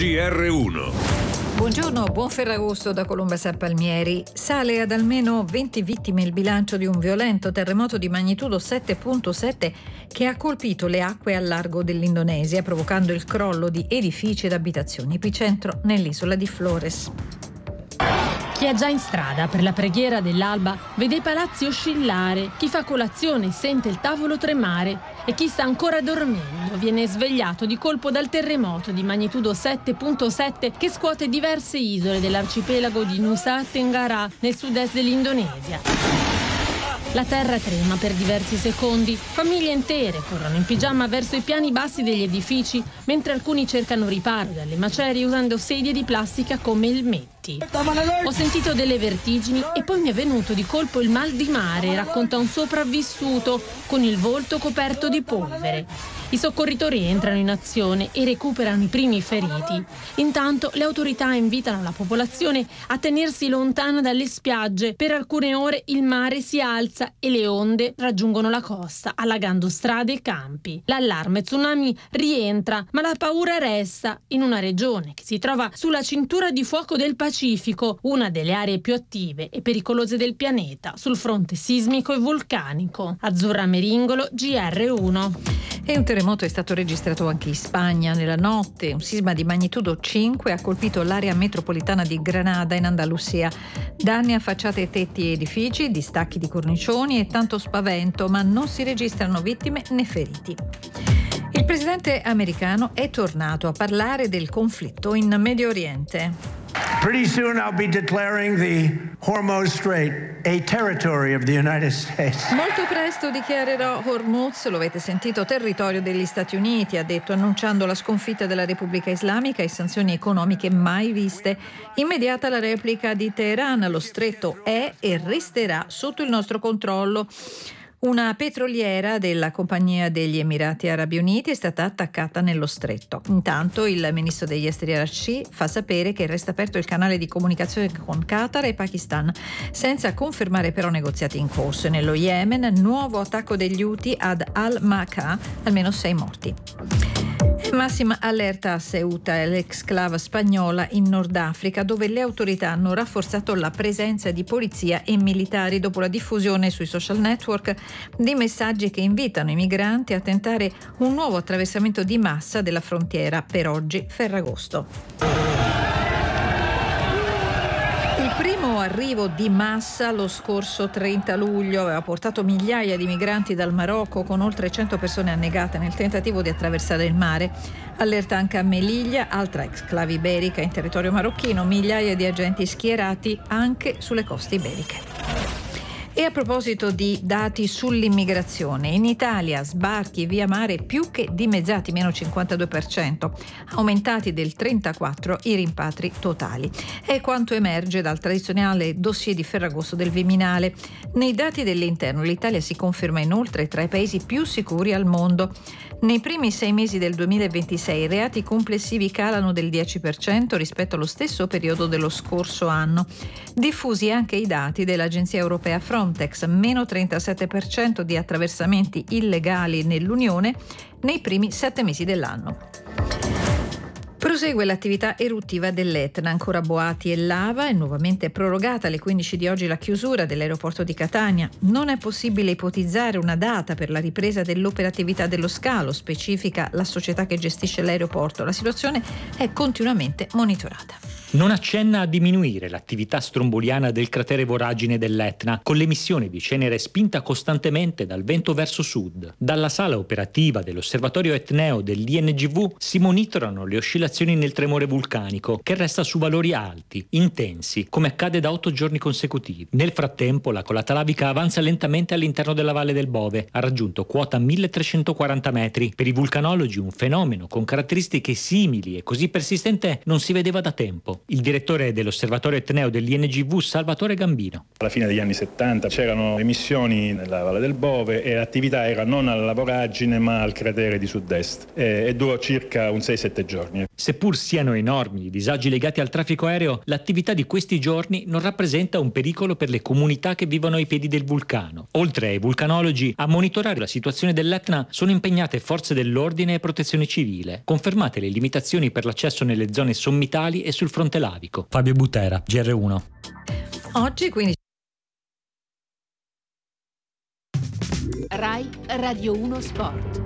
GR1. Buongiorno, buon Ferragosto da Colomba San Palmieri. Sale ad almeno 20 vittime il bilancio di un violento terremoto di magnitudo 7.7 che ha colpito le acque al largo dell'Indonesia, provocando il crollo di edifici ed abitazioni, epicentro nell'isola di Flores. Chi è già in strada per la preghiera dell'alba vede i palazzi oscillare, chi fa colazione sente il tavolo tremare e chi sta ancora dormendo viene svegliato di colpo dal terremoto di magnitudo 7.7 che scuote diverse isole dell'arcipelago di Nusa Tenggara nel sud-est dell'Indonesia. La terra trema per diversi secondi, famiglie intere corrono in pigiama verso i piani bassi degli edifici, mentre alcuni cercano riparo dalle macerie usando sedie di plastica come elmetti. Ho sentito delle vertigini e poi mi è venuto di colpo il mal di mare, racconta un sopravvissuto con il volto coperto di polvere. I soccorritori entrano in azione e recuperano i primi feriti. Intanto le autorità invitano la popolazione a tenersi lontana dalle spiagge. Per alcune ore il mare si alza e le onde raggiungono la costa, allagando strade e campi. L'allarme tsunami rientra, ma la paura resta in una regione che si trova sulla cintura di fuoco del Pacifico, una delle aree più attive e pericolose del pianeta sul fronte sismico e vulcanico. Azzurra Meringolo, GR1. E un terremoto è stato registrato anche in Spagna nella notte. Un sisma di magnitudo 5 ha colpito l'area metropolitana di Granada in Andalusia. Danni a facciate, tetti e edifici, distacchi di cornicioni e tanto spavento, ma non si registrano vittime né feriti. Il presidente americano è tornato a parlare del conflitto in Medio Oriente. Pretty soon I'll be declaring the Hormuz Strait a territory of the United States. Molto presto dichiarerò Hormuz, lo avete sentito, territorio degli Stati Uniti, ha detto, annunciando la sconfitta della Repubblica Islamica e sanzioni economiche mai viste. Immediata la replica di Teheran, lo stretto è e resterà sotto il nostro controllo. Una petroliera della Compagnia degli Emirati Arabi Uniti è stata attaccata nello stretto. Intanto il ministro degli esteri Araghchi fa sapere che resta aperto il canale di comunicazione con Qatar e Pakistan, senza confermare però negoziati in corso. E nello Yemen, nuovo attacco degli Houthi ad Al-Maqaa, almeno 6 morti. Massima allerta a Ceuta, l'exclave spagnola in Nord Africa, dove le autorità hanno rafforzato la presenza di polizia e militari dopo la diffusione sui social network di messaggi che invitano i migranti a tentare un nuovo attraversamento di massa della frontiera, per oggi Ferragosto. Il primo arrivo di massa lo scorso 30 luglio aveva portato migliaia di migranti dal Marocco, con oltre 100 persone annegate nel tentativo di attraversare il mare. Allerta anche a Melilla, altra exclave iberica in territorio marocchino, migliaia di agenti schierati anche sulle coste iberiche. E a proposito di dati sull'immigrazione, in Italia sbarchi via mare più che dimezzati, meno 52%, aumentati del 34% i rimpatri totali. È quanto emerge dal tradizionale dossier di Ferragosto del Viminale. Nei dati dell'interno l'Italia si conferma inoltre tra i paesi più sicuri al mondo. Nei primi 6 mesi del 2026 i reati complessivi calano del 10% rispetto allo stesso periodo dello scorso anno. Diffusi anche i dati dell'Agenzia Europea Frontex, meno 37% di attraversamenti illegali nell'Unione nei primi 7 mesi dell'anno. Prosegue l'attività eruttiva dell'Etna, ancora boati e lava, è nuovamente prorogata alle 15 di oggi la chiusura dell'aeroporto di Catania. Non è possibile ipotizzare una data per la ripresa dell'operatività dello scalo, specifica la società che gestisce l'aeroporto. La situazione è continuamente monitorata. Non accenna a diminuire l'attività stromboliana del cratere voragine dell'Etna, con l'emissione di cenere spinta costantemente dal vento verso sud. Dalla sala operativa dell'osservatorio etneo dell'INGV si monitorano le oscillazioni nel tremore vulcanico, che resta su valori alti, intensi, come accade da 8 giorni consecutivi. Nel frattempo la colata lavica avanza lentamente all'interno della valle del Bove, ha raggiunto quota 1340 metri. Per i vulcanologi un fenomeno con caratteristiche simili e così persistente non si vedeva da tempo. Il direttore dell'osservatorio etneo dell'INGV, Salvatore Gambino. Alla fine degli anni 70 c'erano emissioni nella Valle del Bove e l'attività era non alla voragine ma al cratere di sud-est e durò circa un 6-7 giorni. Seppur siano enormi i disagi legati al traffico aereo, l'attività di questi giorni non rappresenta un pericolo per le comunità che vivono ai piedi del vulcano. Oltre ai vulcanologi, a monitorare la situazione dell'Etna sono impegnate forze dell'ordine e protezione civile. Confermate le limitazioni per l'accesso nelle zone sommitali e sul fronte lavico. Fabio Butera, GR1. Oggi quindi Rai Radio 1 Sport.